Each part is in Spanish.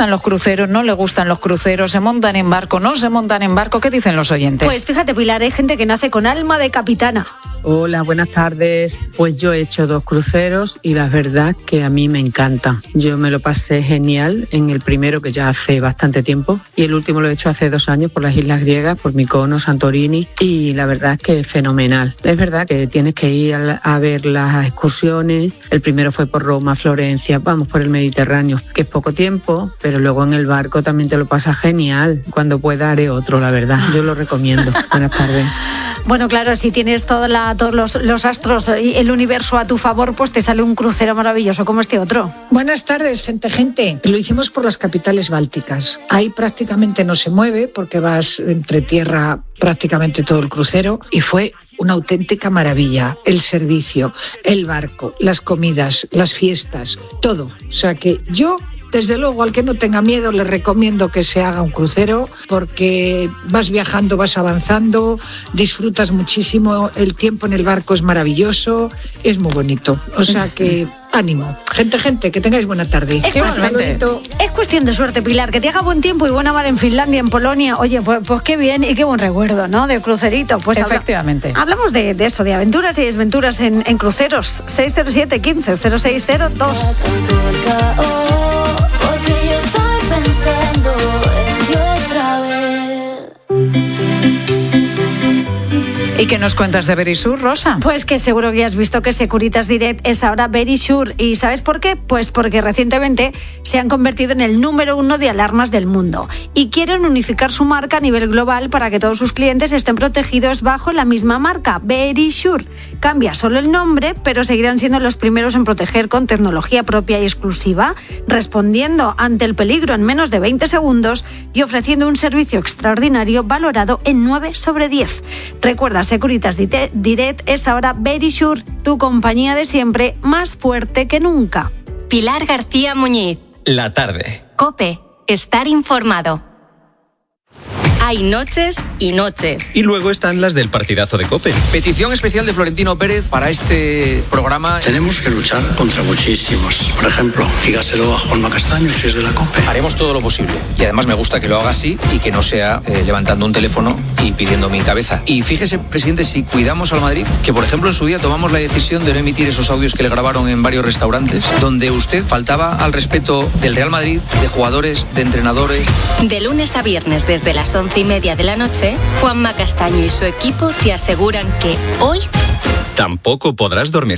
gustan los cruceros, no le gustan los cruceros, se montan en barco, no se montan en barco? ¿Qué dicen los oyentes? Pues fíjate, Pilar, hay gente que nace con alma de capitana. Hola, buenas tardes. Pues yo he hecho 2 cruceros y la verdad que a mí me encanta. Yo me lo pasé genial en el primero, que ya hace bastante tiempo, y el último lo he hecho hace 2 años por las Islas Griegas, por Mykonos, Santorini, y la verdad es que es fenomenal. Es verdad que tienes que ir a ver las excursiones. El primero fue por Roma, Florencia, vamos por el Mediterráneo, que es poco tiempo, pero luego en el barco también te lo pasas genial. Cuando pueda haré otro, la verdad. Yo lo recomiendo. Buenas tardes. Bueno, claro, si tienes todos los astros y el universo a tu favor, pues te sale un crucero maravilloso como este otro. Buenas tardes, gente. Lo hicimos por las capitales bálticas. Ahí prácticamente no se mueve porque vas entre tierra prácticamente todo el crucero y fue una auténtica maravilla. El servicio, el barco, las comidas, las fiestas, todo. O sea que yo... Desde luego, al que no tenga miedo, le recomiendo que se haga un crucero porque vas viajando, vas avanzando, disfrutas muchísimo, el tiempo en el barco es maravilloso, es muy bonito. O sea que... ánimo. Gente, que tengáis buena tarde. Es cuestión de suerte, Pilar, que te haga buen tiempo y buena mar en Finlandia, en Polonia. Oye, pues qué bien y qué buen recuerdo, ¿no? De crucerito. Pues efectivamente. Hablamos de eso, de aventuras y desventuras en cruceros. 607 15 0602. Porque yo estoy pensando en ti otra vez. ¿Y qué nos cuentas de Verisure, Rosa? Pues que seguro que has visto que Securitas Direct es ahora Verisure. ¿Y sabes por qué? Pues porque recientemente se han convertido en el número 1 de alarmas del mundo y quieren unificar su marca a nivel global para que todos sus clientes estén protegidos bajo la misma marca, Verisure. Cambia solo el nombre, pero seguirán siendo los primeros en proteger con tecnología propia y exclusiva, respondiendo ante el peligro en menos de 20 segundos y ofreciendo un servicio extraordinario valorado en 9 sobre 10. Recuerda, Securitas Direct es ahora Verisure, tu compañía de siempre, más fuerte que nunca. Pilar García Muñiz. La tarde. COPE. Estar informado. Hay noches y noches. Y luego están las del partidazo de COPE. Petición especial de Florentino Pérez para este programa. Tenemos que luchar contra muchísimos. Por ejemplo, dígaselo a Juanma Castaño si es de la COPE. Haremos todo lo posible. Y además me gusta que lo haga así y que no sea levantando un teléfono y pidiendo mi cabeza. Y fíjese, presidente, si cuidamos al Madrid, que por ejemplo en su día tomamos la decisión de no emitir esos audios que le grabaron en varios restaurantes, donde usted faltaba al respeto del Real Madrid, de jugadores, de entrenadores. De lunes a viernes desde las 11:30 de la noche, Juanma Castaño y su equipo te aseguran que hoy tampoco podrás dormir.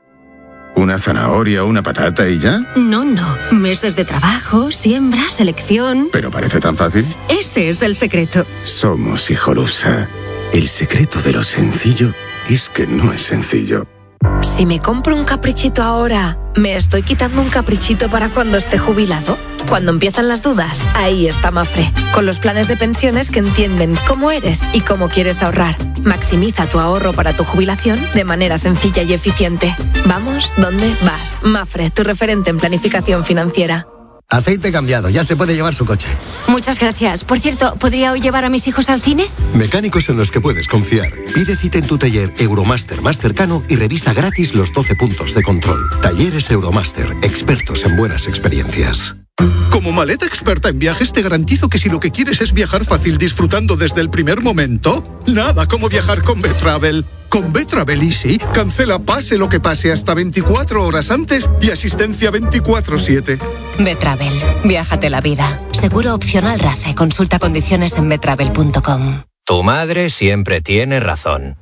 ¿Una zanahoria o una patata y ya? No. Meses de trabajo, siembra, selección... ¿Pero parece tan fácil? Ese es el secreto. Somos Hijolusa. El secreto de lo sencillo es que no es sencillo. Si me compro un caprichito ahora, ¿me estoy quitando un caprichito para cuando esté jubilado? Cuando empiezan las dudas, ahí está Mafre, con los planes de pensiones que entienden cómo eres y cómo quieres ahorrar. Maximiza tu ahorro para tu jubilación de manera sencilla y eficiente. Vamos, ¿dónde vas? Mafre, tu referente en planificación financiera. Aceite cambiado, ya se puede llevar su coche. Muchas gracias. Por cierto, ¿podría hoy llevar a mis hijos al cine? Mecánicos en los que puedes confiar. Pide cita en tu taller Euromaster más cercano y revisa gratis los 12 puntos de control. Talleres Euromaster, expertos en buenas experiencias. Como maleta experta en viajes, te garantizo que si lo que quieres es viajar fácil disfrutando desde el primer momento, nada como viajar con Betravel. Con Betravel Easy, cancela pase lo que pase hasta 24 horas antes y asistencia 24/7. Betravel, viájate la vida. Seguro opcional RACE. Consulta condiciones en betravel.com. Tu madre siempre tiene razón.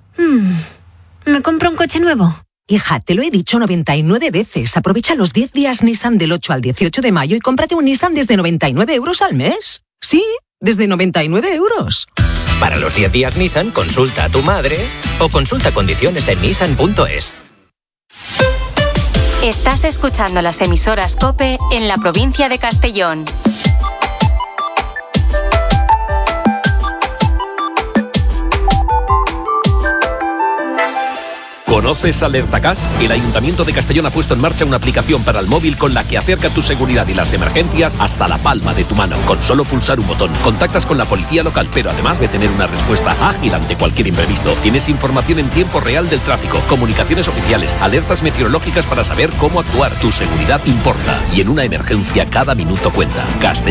¿Me compro un coche nuevo? Hija, te lo he dicho 99 veces. Aprovecha los 10 días Nissan del 8 al 18 de mayo y cómprate un Nissan desde 99 euros al mes. Sí, desde 99 euros. Para los 10 días Nissan, consulta a tu madre o consulta condiciones en nissan.es. Estás escuchando las emisoras COPE en la provincia de Castellón. ¿Conoces AlertaCas? El Ayuntamiento de Castellón ha puesto en marcha una aplicación para el móvil con la que acerca tu seguridad y las emergencias hasta la palma de tu mano. Con solo pulsar un botón, contactas con la policía local, pero además de tener una respuesta ágil ante cualquier imprevisto, tienes información en tiempo real del tráfico, comunicaciones oficiales, alertas meteorológicas para saber cómo actuar. Tu seguridad importa y en una emergencia cada minuto cuenta.